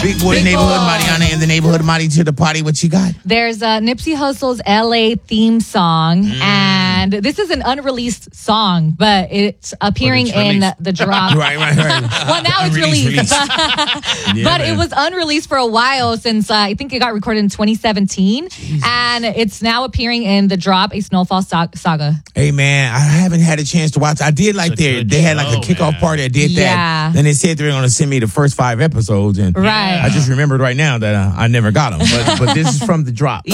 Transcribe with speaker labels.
Speaker 1: Big Boy, Neighborhood, Mariana in the Neighborhood, Marty to the party. What you got?
Speaker 2: There's Nipsey Hussle's LA theme song, and this is an unreleased song, but it's appearing in the drop.
Speaker 1: Right.
Speaker 2: Well, now it's released. But it was unreleased for a while since I think it got recorded in 2017. Jesus. And it's now appearing in the drop, A Snowfall Saga.
Speaker 1: Hey, man, I haven't had a chance to watch. I did like they had like a kickoff party. I did that.
Speaker 2: Yeah.
Speaker 1: Then they said they were going to send me the first 5 episodes. And
Speaker 2: right.
Speaker 1: I just remembered right now that I never got them. But this is from the drop.